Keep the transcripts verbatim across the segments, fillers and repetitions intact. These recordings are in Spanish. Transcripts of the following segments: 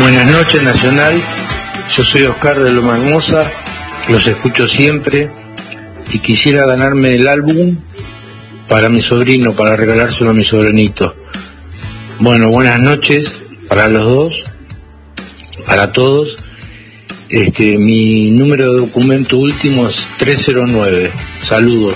Buenas noches, Nacional. Yo soy Oscar de Loma Hermosa, los escucho siempre y quisiera ganarme el álbum para mi sobrino, para regalárselo a mi sobrinito. Bueno, buenas noches para los dos, para todos. Este, mi número de documento último es tres cero nueve. Saludos.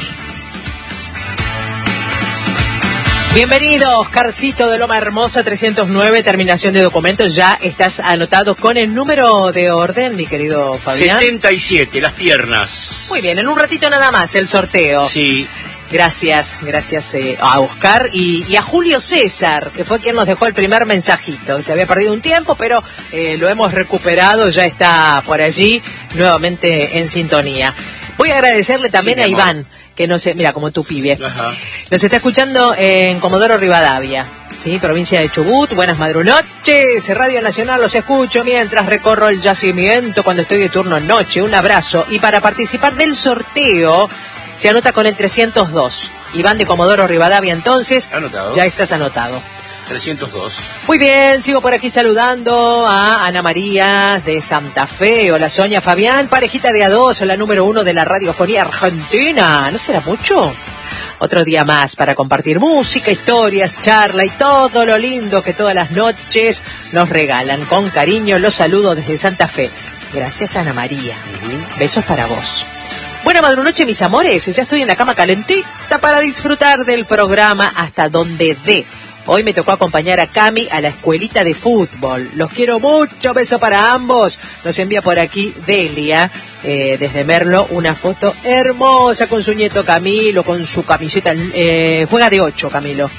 Bienvenido, Oscarcito de Loma Hermosa, trescientos nueve, terminación de documentos. Ya estás anotado con el número de orden, mi querido Fabián. setenta y siete, las piernas. Muy bien, en un ratito nada más el sorteo. Sí. Gracias, gracias eh, a Oscar y, y a Julio César, que fue quien nos dejó el primer mensajito, que se había perdido un tiempo, pero eh, lo hemos recuperado, ya está por allí, nuevamente en sintonía. Voy a agradecerle también sí, a Iván, que no sé, mira, como tu pibe. Ajá. Nos está escuchando en Comodoro Rivadavia, sí, provincia de Chubut. Buenas madrunoches, Radio Nacional, los escucho mientras recorro el yacimiento cuando estoy de turno en noche. Un abrazo. Y para participar del sorteo, se anota con el trescientos dos. Iván de Comodoro Rivadavia, entonces, anotado. Ya estás anotado. trescientos dos. Muy bien, sigo por aquí saludando a Ana María de Santa Fe. Hola Sonia, Fabián, parejita de a dos, la número uno de la radiofonía argentina. ¿No será mucho? Otro día más para compartir música, historias, charla y todo lo lindo que todas las noches nos regalan. Con cariño los saludo desde Santa Fe. Gracias, Ana María. Uh-huh. Besos para vos. Buena madrunoche, mis amores. Ya estoy en la cama calentita para disfrutar del programa hasta donde dé. Hoy me tocó acompañar a Cami a la escuelita de fútbol. Los quiero mucho, beso para ambos. Nos envía por aquí Delia, eh, desde Merlo, una foto hermosa con su nieto Camilo, con su camiseta. Eh, juega de ocho, Camilo.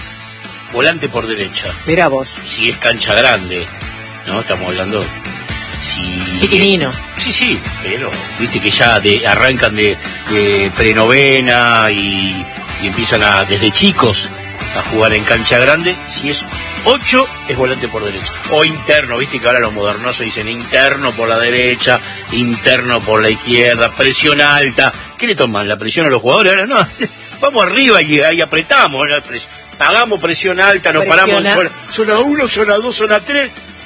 Volante por derecha. Mira vos. Si es cancha grande, ¿no? Estamos hablando... Si... Piquinino. Sí, sí, pero viste que ya de, arrancan de, de prenovena y, y empiezan a desde chicos a jugar en cancha grande. Si es ocho, es volante por derecha. O interno, viste que ahora los modernosos dicen interno por la derecha, interno por la izquierda, presión alta. ¿Qué le toman? ¿La presión a los jugadores? Ahora no, vamos arriba y ahí apretamos. Pagamos presión alta, nos Presiona. paramos en zona, zona uno, zona dos, zona tres.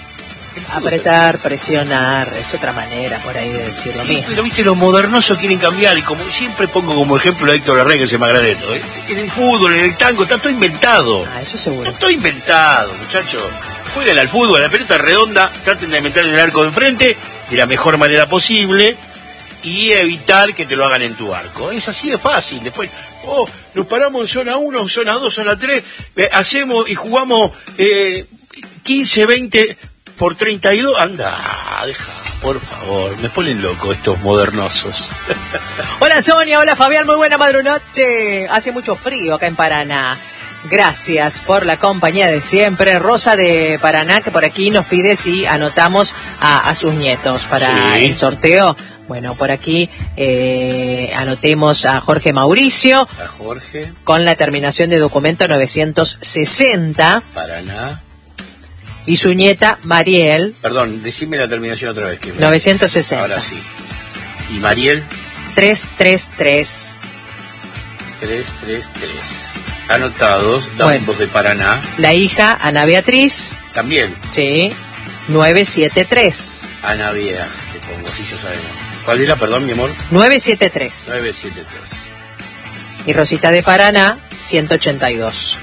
Apretar, presionar, es otra manera por ahí de decirlo sí, mismo. Pero viste, los modernosos quieren cambiar y como siempre pongo como ejemplo a Héctor Herrera, que se me agradezco. ¿eh? En el fútbol, en el tango, está todo inventado. Ah, eso seguro. Está todo inventado, muchachos. Jueguen al fútbol, a la pelota redonda, traten de meterle en el arco de enfrente de la mejor manera posible y evitar que te lo hagan en tu arco. Es así de fácil. Después, oh, nos paramos en zona uno, zona dos, zona tres, eh, hacemos y jugamos eh, quince, veinte... por treinta y dos, anda, deja, por favor, me ponen loco estos modernosos. Hola Sonia, hola Fabián, muy buena madrunoche. Hace mucho frío acá en Paraná. Gracias por la compañía de siempre. Rosa de Paraná, que por aquí nos pide si anotamos a, a sus nietos para sí. el sorteo. Bueno, por aquí eh, anotemos a Jorge Mauricio. A Jorge. Con la terminación de documento novecientos sesenta. Paraná. Y su nieta, Mariel. Perdón, decime la terminación otra vez. Que me... novecientos sesenta. Ahora sí. ¿Y Mariel? trescientos treinta y tres. trescientos treinta y tres. Anotados, bueno, ambos de Paraná. La hija, Ana Beatriz. También. Sí. novecientos setenta y tres. Ana Bea, te pongo, si yo sabemos. ¿Cuál era, perdón, mi amor? novecientos setenta y tres. novecientos setenta y tres. Y Rosita de Paraná, ciento ochenta y dos.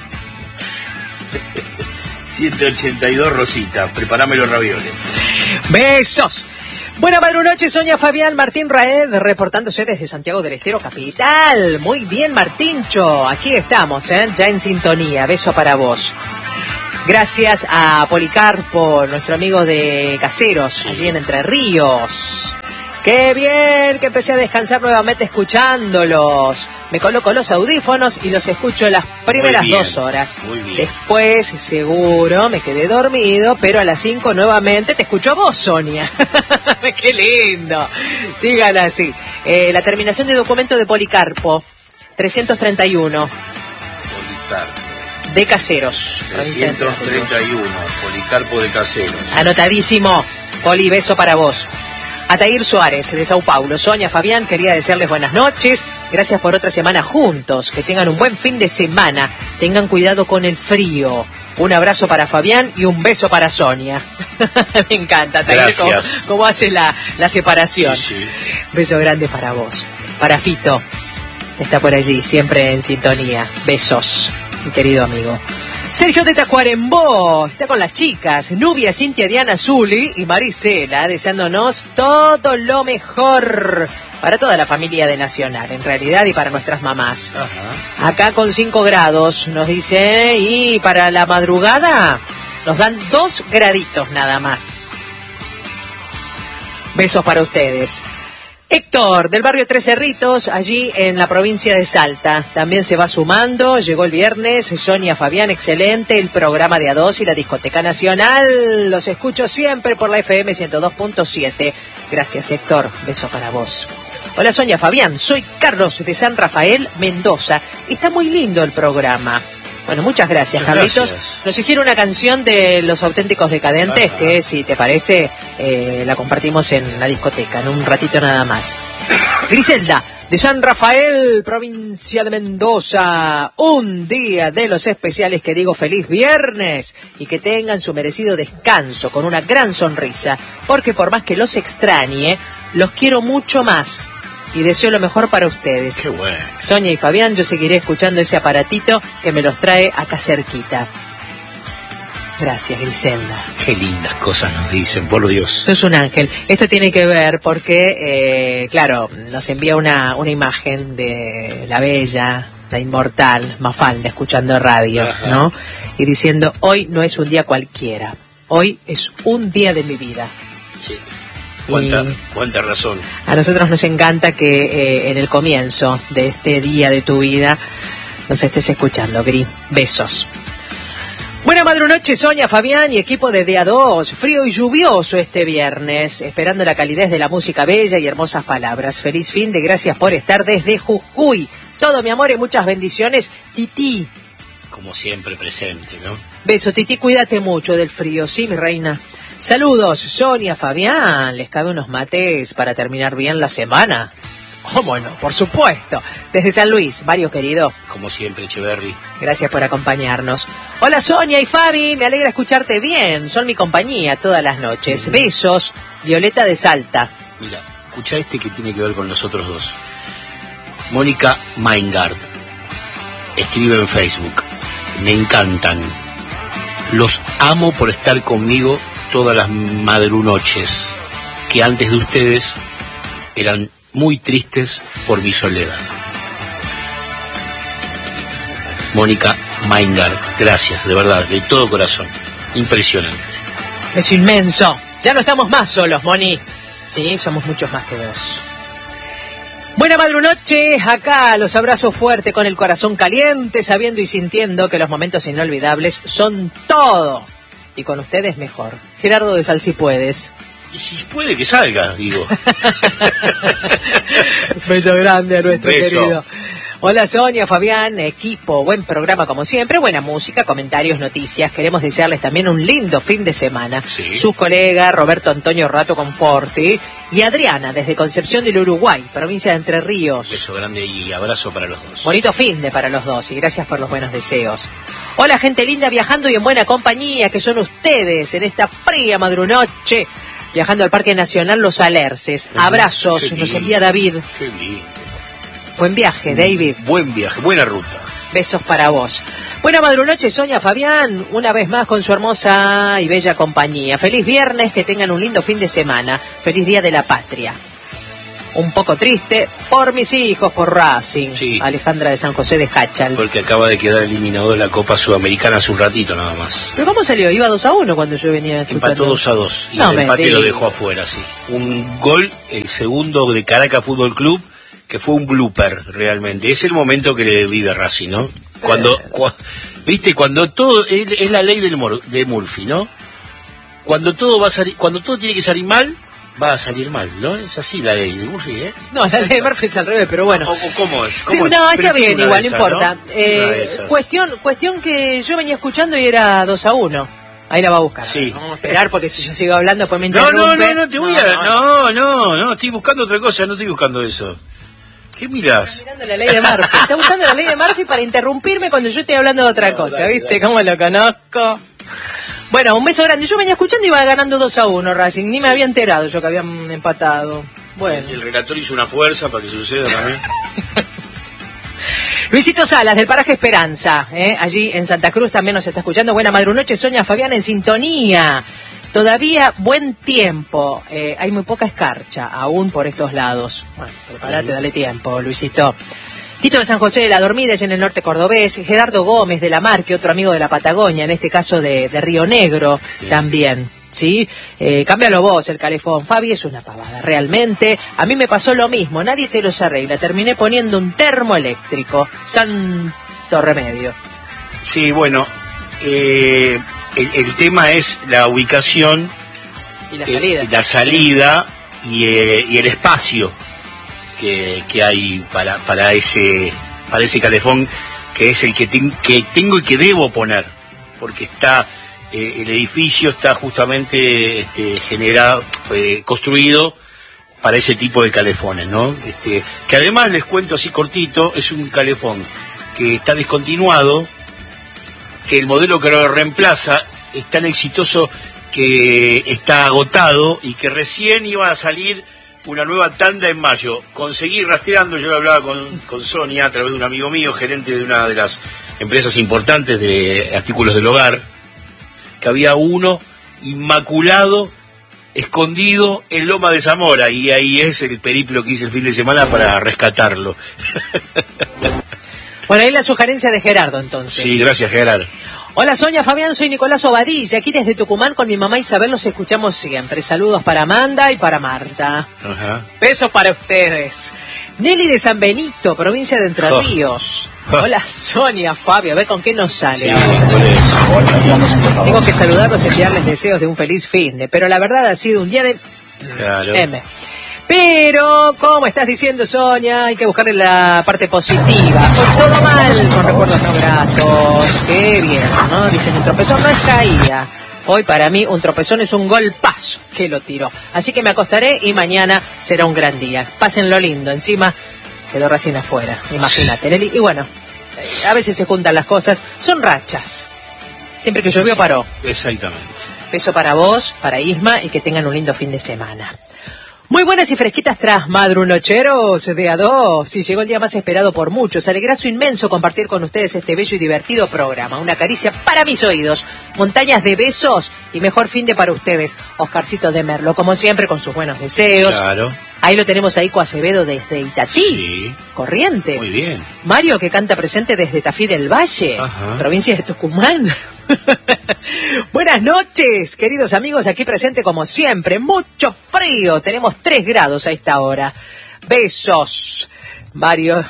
ciento ochenta y dos, Rosita, prepárame los ravioles. ¡Besos! Buena madrunoche, Sonia, Fabián, Martín Raed, reportándose desde Santiago del Estero, capital. Muy bien, Martincho, aquí estamos, ¿eh? Ya en sintonía, beso para vos. Gracias a Policarpo, nuestro amigo de Caseros, sí. allí en Entre Ríos. ¡Qué bien! Que empecé a descansar nuevamente escuchándolos. Me coloco los audífonos y los escucho las primeras dos horas. Muy bien. Después, seguro, me quedé dormido, pero a las cinco nuevamente te escucho a vos, Sonia. ¡Qué lindo! Sigan así. Eh, la terminación de documento de Policarpo, trescientos treinta y uno. Policarpo. De Caseros. trescientos treinta y uno, Policarpo de Caseros. Anotadísimo. Poli, beso para vos. Atair Suárez, de Sao Paulo. Sonia, Fabián, quería desearles buenas noches. Gracias por otra semana juntos. Que tengan un buen fin de semana. Tengan cuidado con el frío. Un abrazo para Fabián y un beso para Sonia. Me encanta también cómo, cómo hace la, la separación. Sí, sí. Beso grande para vos. Para Fito, está por allí, siempre en sintonía. Besos, mi querido amigo. Sergio de Tacuarembó está con las chicas, Nubia, Cintia, Diana, Zuli y Marisela, deseándonos todo lo mejor para toda la familia de Nacional, en realidad, y para nuestras mamás. Ajá. Acá con cinco grados, nos dice, y para la madrugada nos dan dos graditos nada más. Besos para ustedes. Héctor, del barrio Tres Cerritos, allí en la provincia de Salta, también se va sumando, llegó el viernes, Sonia Fabián, excelente, el programa de A dos y la Discoteca Nacional, los escucho siempre por la F M ciento dos punto siete. Gracias, Héctor, beso para vos. Hola, Sonia Fabián, soy Carlos de San Rafael, Mendoza, está muy lindo el programa. Bueno, muchas gracias, muchas Carlitos. Gracias. Nos sugiere una canción de Los Auténticos Decadentes, ajá, que si te parece, eh, la compartimos en la discoteca, en un ratito nada más. Griselda, de San Rafael, provincia de Mendoza, un día de los especiales que digo feliz viernes y que tengan su merecido descanso con una gran sonrisa, porque por más que los extrañe, los quiero mucho más. Y deseo lo mejor para ustedes. Qué bueno. Sonia y Fabián, yo seguiré escuchando ese aparatito que me los trae acá cerquita. Gracias, Griselda. Qué lindas cosas nos dicen, por Dios. Sos un ángel. Esto tiene que ver porque, eh, claro, nos envía una, una imagen de la bella, la inmortal Mafalda escuchando radio, ajá, ¿no? Y diciendo, hoy no es un día cualquiera. Hoy es un día de mi vida. Sí. Cuánta, cuánta razón. A nosotros nos encanta que eh, en el comienzo de este día de tu vida nos estés escuchando, Gri. Besos. Buena madrunoche, Sonia, Fabián y equipo de D A dos. Frío y lluvioso este viernes, esperando la calidez de la música bella y hermosas palabras. Feliz fin de gracias por estar desde Jujuy. Todo mi amor y muchas bendiciones, Titi. Como siempre presente, ¿no? Beso, Titi, cuídate mucho del frío, ¿sí, mi reina? Saludos, Sonia, Fabián, ¿les cabe unos mates para terminar bien la semana? ¿Cómo no? Por supuesto. Desde San Luis, Mario querido. Como siempre, Echeverry. Gracias por acompañarnos. Hola, Sonia y Fabi, me alegra escucharte bien. Son mi compañía todas las noches. Besos, Violeta de Salta. Mira, escucha este que tiene que ver con los otros dos. Mónica Maingard escribe en Facebook. Me encantan. Los amo por estar conmigo todas las madrunoches, que antes de ustedes eran muy tristes por mi soledad. Mónica Maingard, gracias, de verdad, de todo corazón. Impresionante. Es inmenso. Ya no estamos más solos, Moni. Sí, somos muchos más que vos. Buena madrunoche, acá los abrazo fuerte con el corazón caliente, sabiendo y sintiendo que los momentos inolvidables son todo. Y con ustedes mejor. Gerardo de Sal, si puedes. Y si puede que salga, digo. Beso grande a nuestro Beso. querido. Hola, Sonia, Fabián, equipo, buen programa como siempre, buena música, comentarios, noticias. Queremos desearles también un lindo fin de semana. Sí. Sus colegas, Roberto Antonio Rato Conforti y Adriana, desde Concepción del Uruguay, provincia de Entre Ríos. Beso grande y abrazo para los dos. Bonito fin de para los dos y gracias por los buenos deseos. Hola, gente linda, viajando y en buena compañía, que son ustedes en esta fría madrunoche, viajando al Parque Nacional Los Alerces. Abrazos, nos envía David. Qué lindo. Buen viaje, David. Buen viaje, buena ruta. Besos para vos. Buena madrunoche, Sonia, Fabián, una vez más con su hermosa y bella compañía. Feliz viernes, que tengan un lindo fin de semana. Feliz Día de la Patria. Un poco triste por mis hijos, por Racing. Sí. Alejandra de San José de Hachal. Porque acaba de quedar eliminado de la Copa Sudamericana hace un ratito nada más. ¿Pero cómo salió? Iba dos a uno cuando yo venía escuchando. Empató dos a dos y no, el empate lo dejó afuera, sí. Un gol, el segundo de Caracas Fútbol Club, que fue un blooper realmente. Es el momento que le vive Racing, ¿no? Cuando, cu viste, cuando todo, es, es la ley del Mor de Murphy, ¿no? Cuando todo va a salir, cuando todo tiene que salir mal, va a salir mal, ¿no? Es así la ley de Murphy, ¿eh? No, la ley de Murphy es al revés, pero bueno. ¿Cómo, cómo es? ¿Cómo sí, es? No, está bien, igual, no importa. ¿no? Eh, cuestión, cuestión que yo venía escuchando y era dos a uno. Ahí la va a buscar. Sí. Vamos a esperar porque si yo sigo hablando después me no, interrumpe. No, no, no, te voy no, a... No, no, no, estoy buscando otra cosa, no estoy buscando eso. ¿Qué mirás? Está mirando la ley de Murphy. Está buscando la ley de Murphy para interrumpirme cuando yo estoy hablando de otra no, cosa, dale, ¿viste? Dale. ¿Cómo lo conozco? Bueno, un beso grande. Yo venía escuchando y iba ganando dos a uno Racing. Ni me había enterado yo que habían empatado. Bueno. El, el relator hizo una fuerza para que suceda también. Luisito Salas, del paraje Esperanza, ¿eh? Allí en Santa Cruz también nos está escuchando. Buena madrunoche, Sonia Fabián en sintonía. Todavía buen tiempo, eh, hay muy poca escarcha aún por estos lados. Bueno, prepárate, dale tiempo, Luisito. Tito de San José de la Dormida, en el norte cordobés. Gerardo Gómez de la Marque, otro amigo de la Patagonia, en este caso de, de Río Negro, sí. También. ¿Sí? Eh, cámbialo vos, el calefón. Fabi, es una pavada, realmente. A mí me pasó lo mismo, nadie te los arregla. Terminé poniendo un termo eléctrico. Santo remedio. Sí, bueno, eh, el, el tema es la ubicación. Y la salida. Eh, la salida y, eh, y el espacio que, que hay para, para, ese, para ese calefón, que es el que, ten, que tengo y que debo poner. Porque está... Eh, el edificio está justamente este, generado, eh, construido para ese tipo de calefones, ¿no? Este, que además, les cuento así cortito, es un calefón que está descontinuado, que el modelo que lo reemplaza es tan exitoso que está agotado y que recién iba a salir una nueva tanda en mayo. Conseguí rastreando, yo lo hablaba con, con Sonia a través de un amigo mío, gerente de una de las empresas importantes de artículos del hogar, que había uno inmaculado, escondido en Loma de Zamora, y ahí es el periplo que hice el fin de semana para rescatarlo. Bueno, ahí la sugerencia de Gerardo, entonces. Sí, gracias, Gerardo. Hola, Sonia, Fabián, soy Nicolás Obadilla, aquí desde Tucumán con mi mamá Isabel, los escuchamos siempre. Saludos para Amanda y para Marta. Ajá. Besos para ustedes. Nelly de San Benito, provincia de Entre Ríos. Oh. Hola, Sonia, Fabio, a ver con qué nos sale sí, ahora. Tengo que saludarlos y enviarles deseos de un feliz fin de, pero la verdad ha sido un día de... Claro. M. Pero, como estás diciendo, Sonia, hay que buscarle la parte positiva. Hoy todo mal, con recuerdos no gratos. Qué bien, ¿no? Dicen, un tropezón no es caída. Hoy para mí un tropezón es un golpazo que lo tiró. Así que me acostaré y mañana será un gran día. Pásenlo lindo. Encima quedó Racing afuera. Imagínate, Nelly. Y bueno, a veces se juntan las cosas. Son rachas. Siempre que llovió paró. Exactamente. Beso para vos, para Isma y que tengan un lindo fin de semana. Muy buenas y fresquitas tras madrunocheros de A dos. Y llegó el día más esperado por muchos. Alegrazo inmenso compartir con ustedes este bello y divertido programa. Una caricia para mis oídos. Montañas de besos y mejor fin de para ustedes. Oscarcito de Merlo, como siempre, con sus buenos deseos. Claro. Ahí lo tenemos a Ico Acevedo desde Itatí. Sí. Corrientes. Muy bien. Mario, que canta presente desde Tafí del Valle. Ajá. Provincia de Tucumán. Buenas noches, queridos amigos, aquí presente como siempre. Mucho frío, tenemos tres grados a esta hora. Besos, Mario.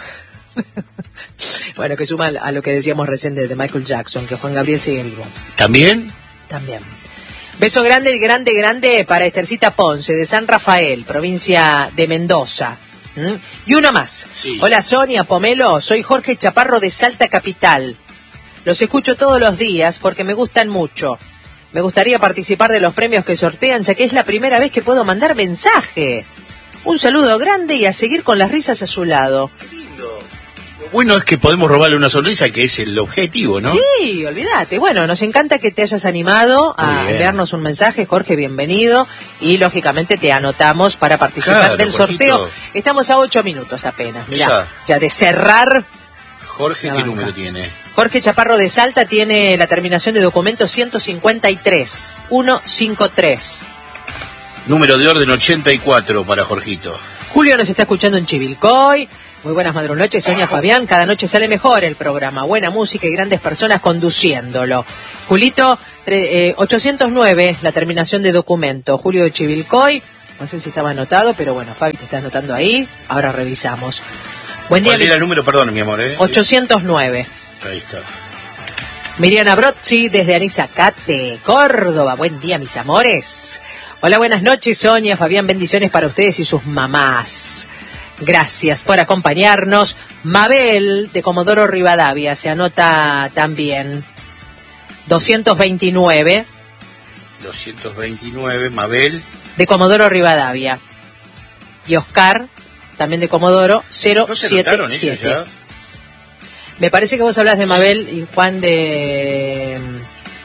Bueno, que suma a lo que decíamos recién de Michael Jackson, que Juan Gabriel sigue vivo. ¿También? También. Beso grande, grande, grande para Estercita Ponce, de San Rafael, provincia de Mendoza. ¿Mm? Y una más. Sí. Hola, Sonia, Pomelo, soy Jorge Chaparro de Salta Capital. Los escucho todos los días porque me gustan mucho. Me gustaría participar de los premios que sortean, ya que es la primera vez que puedo mandar mensaje. Un saludo grande y a seguir con las risas a su lado. Qué lindo. Bueno, es que podemos robarle una sonrisa, que es el objetivo, ¿no? Sí, olvídate. Bueno, nos encanta que te hayas animado a enviarnos un mensaje. Jorge, bienvenido. Y, lógicamente, te anotamos para participar claro, del sorteo. Jorgito. Estamos a ocho minutos apenas. Mirá, ya, ya de cerrar... Jorge, ¿qué número tiene? Jorge Chaparro de Salta tiene la terminación de documento ciento cincuenta y tres, ciento cincuenta y tres. Número de orden ochenta y cuatro para Jorgito. Julio nos está escuchando en Chivilcoy. Muy buenas madrunoches, Sonia Fabián. Cada noche sale mejor el programa. Buena música y grandes personas conduciéndolo. Julito, eh, ochocientos nueve, la terminación de documento. Julio de Chivilcoy. No sé si estaba anotado, pero bueno, Fabi, te está anotando ahí. Ahora revisamos. Buen día. ¿Cuál era el número? Perdón, mi amor. ¿eh? ochocientos nueve. Ahí está. Miriana Brozzi desde Anisacate, Córdoba. Buen día, mis amores. Hola, buenas noches, Sonia, Fabián. Bendiciones para ustedes y sus mamás. Gracias por acompañarnos. Mabel de Comodoro Rivadavia se anota también. doscientos veintinueve. doscientos veintinueve, Mabel. De Comodoro Rivadavia. Y Oscar, también de Comodoro, cero siete siete. Me parece que vos hablas de Mabel y Juan de...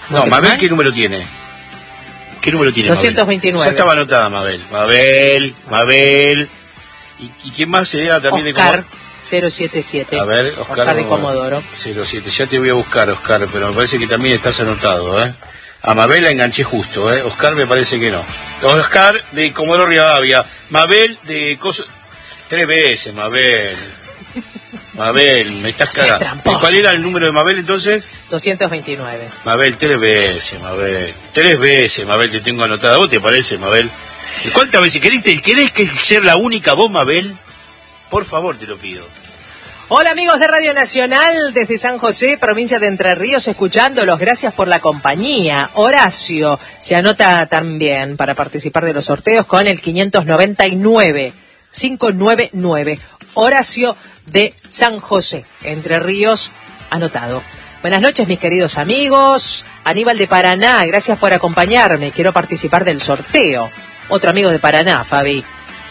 No, Mabel, ¿qué número tiene? ¿Qué número tiene doscientos veintinueve. Mabel? Ya estaba anotada Mabel. Mabel, Mabel. ¿Y, y quién más se da también Oscar, de Comodoro? cero siete siete. A ver, Oscar, Oscar de Comodoro. cero siete. Ya te voy a buscar, Oscar, pero me parece que también estás anotado, ¿eh? A Mabel la enganché justo, ¿eh? Oscar me parece que no. Oscar de Comodoro Rivadavia. Mabel de Coso... Tres veces, Mabel. Mabel, me estás cagando. ¿Cuál era el número de Mabel entonces? doscientos veintinueve. Mabel, tres veces, Mabel. Tres veces, Mabel, te tengo anotada. ¿Vos te parece, Mabel? ¿Cuántas veces querés, querés que ser la única vos, Mabel? Por favor, te lo pido. Hola amigos de Radio Nacional, desde San José, provincia de Entre Ríos, escuchándolos. Gracias por la compañía. Horacio se anota también para participar de los sorteos con el quinientos noventa y nueve, quinientos noventa y nueve. Horacio de San José, Entre Ríos, anotado. Buenas noches, mis queridos amigos. Aníbal de Paraná, gracias por acompañarme. Quiero participar del sorteo. Otro amigo de Paraná, Fabi.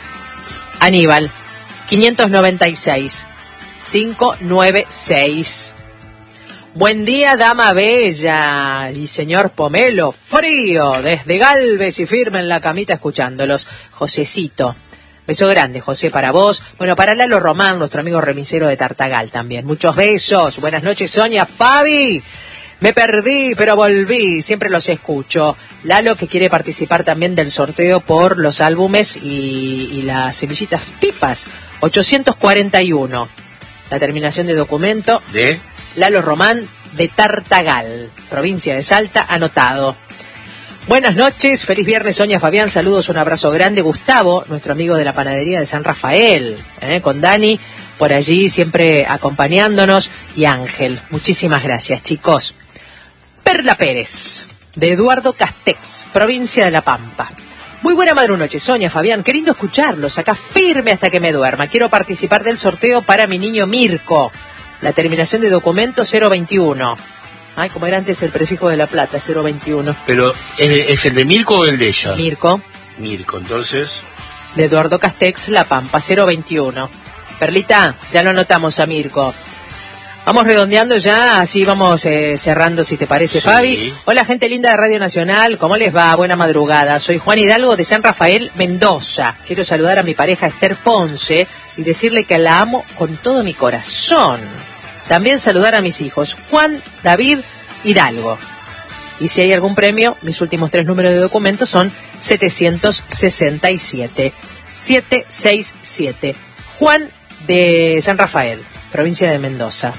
Aníbal, quinientos noventa y seis. quinientos noventa y seis. Buen día, dama bella y señor Pomelo, frío, desde Galvez y firme en la camita escuchándolos. Josecito, beso grande, José, para vos. Bueno, para Lalo Román, nuestro amigo remisero de Tartagal también. Muchos besos. Buenas noches, Sonia, Fabi. Me perdí, pero volví, siempre los escucho. Lalo, que quiere participar también del sorteo por los álbumes y, y las semillitas pipas. ochocientos cuarenta y uno. La terminación de documento de Lalo Román de Tartagal, provincia de Salta, anotado. Buenas noches, feliz viernes, Sonia, Fabián, saludos, un abrazo grande. Gustavo, nuestro amigo de la panadería de San Rafael, ¿eh? Con Dani, por allí siempre acompañándonos, y Ángel. Muchísimas gracias, chicos. Perla Pérez, de Eduardo Castex, provincia de La Pampa. Muy buena madrunoche, Sonia, Fabián, qué lindo escucharlos, acá firme hasta que me duerma. Quiero participar del sorteo para mi niño Mirko. La terminación de documento cero veintiuno. Ay, como era antes el prefijo de La Plata, cero veintiuno. Pero, ¿es, ¿es el de Mirko o el de ella? Mirko. Mirko, entonces. De Eduardo Castex, La Pampa, cero veintiuno. Perlita, ya lo anotamos a Mirko. Vamos redondeando ya, así vamos eh, cerrando, si te parece, sí. Fabi. Hola, gente linda de Radio Nacional, ¿cómo les va? Buena madrugada. Soy Juan Hidalgo de San Rafael, Mendoza. Quiero saludar a mi pareja Esther Ponce y decirle que la amo con todo mi corazón. También saludar a mis hijos, Juan, David, Hidalgo. Y si hay algún premio, mis últimos tres números de documento son setecientos sesenta y siete. setecientos sesenta y siete. Juan de San Rafael, provincia de Mendoza.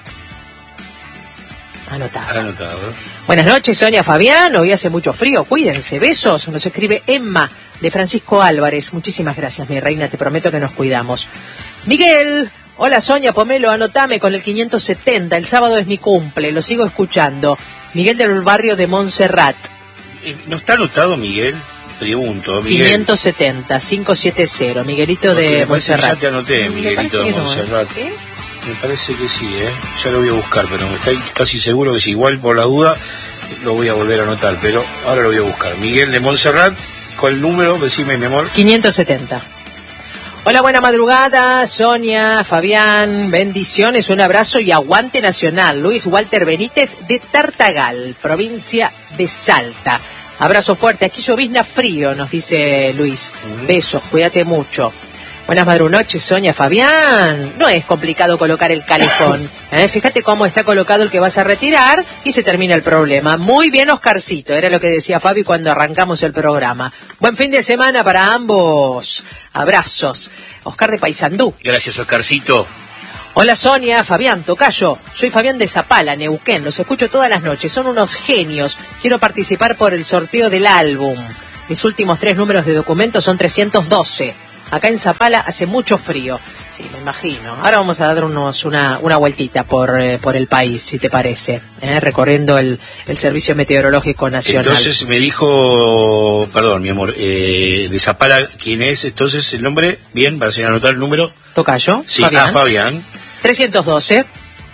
Anotado. Anotado. Buenas noches, Sonia, Fabián. Hoy hace mucho frío. Cuídense. Besos. Nos escribe Emma de Francisco Álvarez. Muchísimas gracias, mi reina. Te prometo que nos cuidamos. Miguel. Hola, Sonia, Pomelo. Anotame con el quinientos setenta. El sábado es mi cumple. Lo sigo escuchando. Miguel del barrio de Montserrat. ¿No está anotado, Miguel? Pregunto. Miguel. quinientos setenta. quinientos setenta. Miguelito Porque de Montserrat. Ya te anoté, Miguelito de Montserrat. ¿Sí? Me parece que sí, ¿eh? Ya lo voy a buscar, pero me estoy casi seguro que sí. Igual por la duda lo voy a volver a anotar, pero ahora lo voy a buscar. Miguel de Montserrat, ¿cuál número? Decime, mi amor. quinientos setenta. Hola, buena madrugada, Sonia, Fabián, bendiciones, un abrazo y aguante nacional. Luis Walter Benítez de Tartagal, provincia de Salta. Abrazo fuerte, aquí llovizna frío, nos dice Luis. Uh-huh. Besos, cuídate mucho. Buenas madrunoches, Sonia, Fabián. No es complicado colocar el calefón. ¿eh? Fíjate cómo está colocado el que vas a retirar y se termina el problema. Muy bien, Oscarcito, era lo que decía Fabi cuando arrancamos el programa. Buen fin de semana para ambos. Abrazos. Oscar de Paysandú. Gracias, Oscarcito. Hola, Sonia, Fabián, tocayo. Soy Fabián de Zapala, Neuquén. Los escucho todas las noches. Son unos genios. Quiero participar por el sorteo del álbum. Mis últimos tres números de documento son trescientos doce. Acá en Zapala hace mucho frío. Sí, me imagino. Ahora vamos a darnos una, una vueltita por, eh, por el país, si te parece, ¿eh? Recorriendo el, el Servicio Meteorológico Nacional. Entonces me dijo, perdón, mi amor, eh, de Zapala, ¿quién es entonces el nombre? Bien, para sin anotar el número. ¿Tocayo? Sí, Fabián. ah, Fabián. trescientos doce.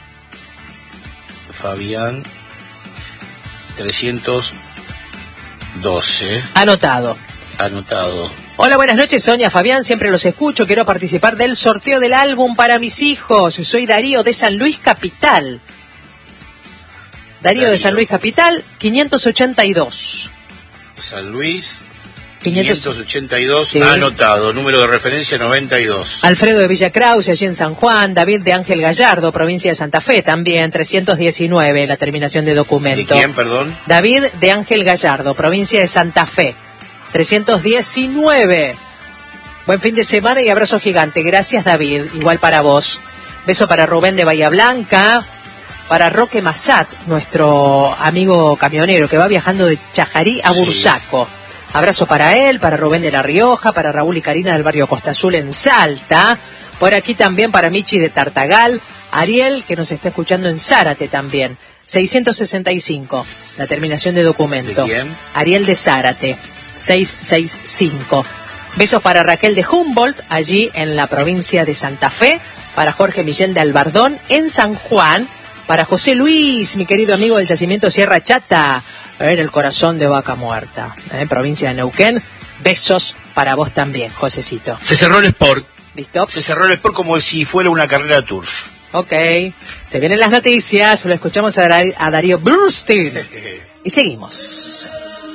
Fabián. trescientos doce. Anotado. Anotado. Hola, buenas noches, Sonia, Fabián, siempre los escucho, quiero participar del sorteo del álbum para mis hijos. Soy Darío de San Luis Capital. Darío, Darío. de San Luis Capital, quinientos ochenta y dos. San Luis, quinientos quinientos ochenta y dos, Sí. anotado, número de referencia noventa y dos. Alfredo de Villa Krause, allí en San Juan. David de Ángel Gallardo, provincia de Santa Fe, también, trescientos diecinueve, la terminación de ¿De documento. quién, perdón? David de Ángel Gallardo, provincia de Santa Fe, trescientos diecinueve. Buen fin de semana y abrazo gigante. Gracias, David. Igual para vos. Beso para Rubén de Bahía Blanca. Para Roque Massat, nuestro amigo camionero que va viajando de Chajarí a Sí. Bursaco. Abrazo para él, para Rubén de La Rioja, para Raúl y Karina del barrio Costa Azul en Salta. Por aquí también para Michi de Tartagal. Ariel, que nos está escuchando en Zárate también. seiscientos sesenta y cinco, la terminación de documento. ¿De quién? Ariel de Zárate, seiscientos sesenta y cinco. Besos para Raquel de Humboldt, allí en la provincia de Santa Fe. Para Jorge Millén de Albardón, en San Juan. Para José Luis, mi querido amigo del yacimiento Sierra Chata, en el corazón de Vaca Muerta, en provincia de Neuquén. Besos para vos también, Josecito. Se cerró el Sport. ¿Listo? Se cerró el Sport como si fuera una carrera turf. Ok. Se vienen las noticias, lo escuchamos a, Dar- a Darío Burstein. Y seguimos.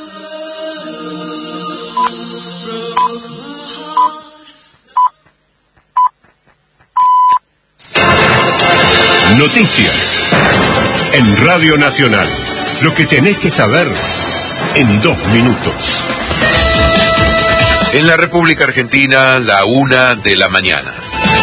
Noticias en Radio Nacional. Lo que tenés que saber en dos minutos. En la República Argentina, la una de la mañana.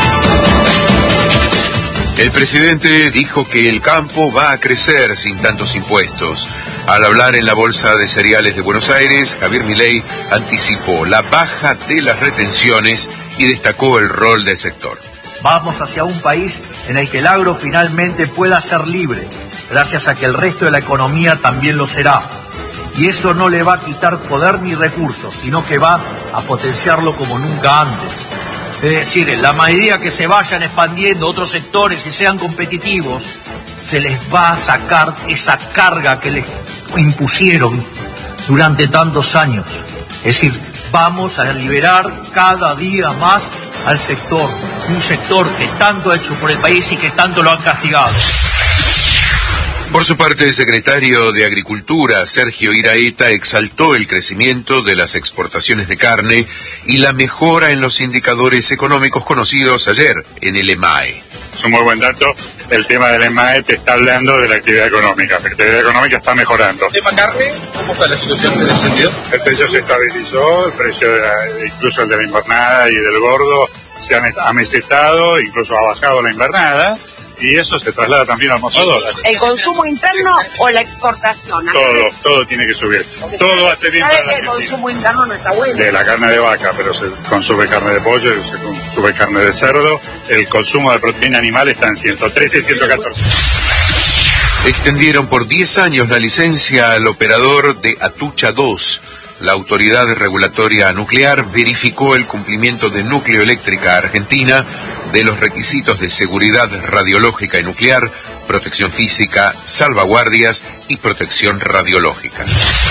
El presidente dijo que el campo va a crecer sin tantos impuestos. Al hablar en la Bolsa de Cereales de Buenos Aires, Javier Milei anticipó la baja de las retenciones y destacó el rol del sector. Vamos hacia un país en el que el agro finalmente pueda ser libre, gracias a que el resto de la economía también lo será. Y eso no le va a quitar poder ni recursos, sino que va a potenciarlo como nunca antes. Es decir, en la medida que se vayan expandiendo otros sectores y sean competitivos, se les va a sacar esa carga que les impusieron durante tantos años. Es decir, vamos a liberar cada día más al sector, un sector que tanto ha hecho por el país y que tanto lo han castigado. Por su parte, el secretario de Agricultura, Sergio Iraeta, exaltó el crecimiento de las exportaciones de carne y la mejora en los indicadores económicos conocidos ayer en el EMAE. Es un muy buen dato. El tema del EMAE te está hablando de la actividad económica. La actividad económica está mejorando. ¿El tema carne? ¿Cómo está la situación en ese sentido? El precio se estabilizó, el precio de la- incluso el de la invernada y del gordo se han amesetado, incluso ha bajado la invernada, y eso se traslada también al mostrador. ¿El consumo interno o la exportación? Todo, todo tiene que subir. Todo hace bien ¿Sabe para la que el Argentina. consumo interno no está bueno? De la carne de vaca, pero se consume carne de pollo, se consume carne de cerdo. El consumo de proteína animal está en ciento trece, ciento catorce. Extendieron por diez años la licencia al operador de Atucha dos. La Autoridad Regulatoria Nuclear verificó el cumplimiento de Núcleo Eléctrica Argentina de los requisitos de seguridad radiológica y nuclear, protección física, salvaguardias y protección radiológica.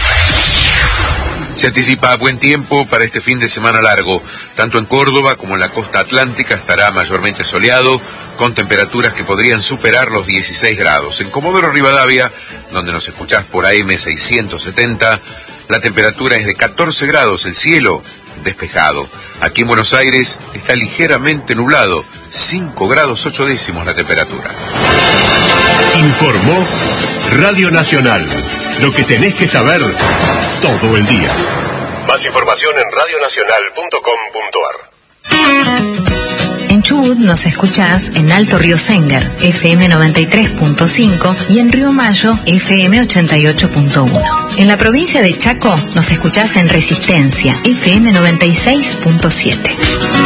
Se anticipa buen tiempo para este fin de semana largo. Tanto en Córdoba como en la costa atlántica estará mayormente soleado, con temperaturas que podrían superar los dieciséis grados. En Comodoro Rivadavia, donde nos escuchás por A M seiscientos setenta, la temperatura es de catorce grados, el cielo despejado. Aquí en Buenos Aires está ligeramente nublado, cinco grados ocho décimos la temperatura. Informó Radio Nacional. Lo que tenés que saber todo el día. Más información en radionacional punto com punto ar. En Chubut nos escuchás en Alto Río Senger, F M noventa y tres punto cinco, y en Río Mayo, F M ochenta y ocho punto uno. En la provincia de Chaco nos escuchás en Resistencia, F M noventa y seis punto siete.